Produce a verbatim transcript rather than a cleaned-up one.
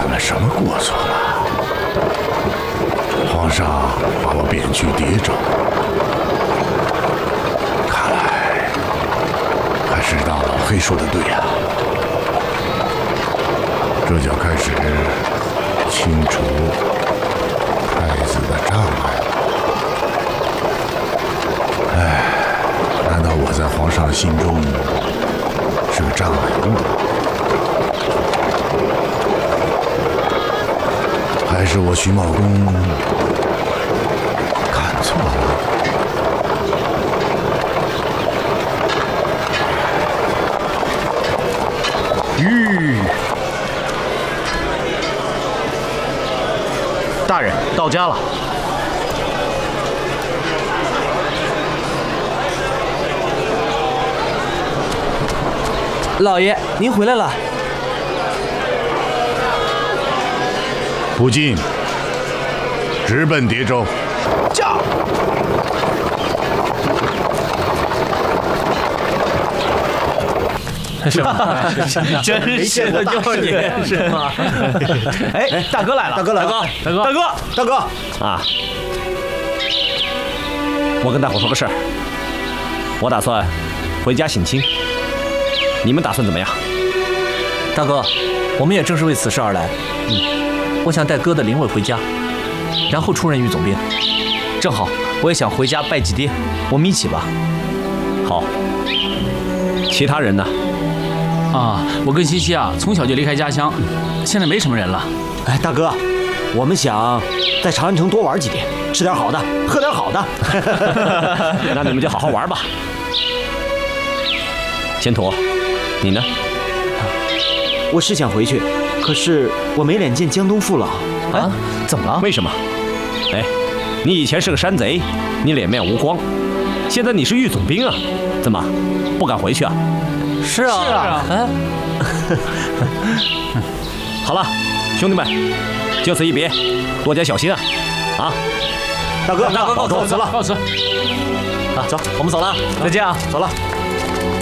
犯了什么过错了？皇上把我贬去谍州，看来还是大老黑说的对呀。这就开始清除太子的障碍了。哎，难道我在皇上心中是个障碍物？还是我徐茂公看错了？ 吁！大人到家了。 老爷，您回来了。 不进，直奔谍州。 驾！ 是吗？真是的，就是你，是吗？哎，大哥来了！ 大哥来了！ 大哥，大哥， 大哥啊！我跟大伙说个事儿，我打算回家省亲，你们打算怎么样？ 大哥，我们也正是为此事而来。嗯，我想带哥的灵位回家，然后出任御总兵。正好，我也想回家拜祭爹，我们一起吧。 好。其他人呢？ 啊，我跟西西啊，从小就离开家乡，现在没什么人了。 哎，大哥，我们想在长安城多玩几天，吃点好的，喝点好的。 那你们就好好玩吧。前途，你呢？ 我是想回去，可是我没脸见江东父老。 啊？怎么了？ 为什么？哎，你以前是个山贼，你脸面无光，现在你是御总兵啊，怎么不敢回去啊？ 是啊，是啊。哎， 好了，兄弟们，就此一别，多加小心啊！啊， 大哥， 大哥， 告辞了， 告辞。 啊，走，我们走了， 再见啊， 走了。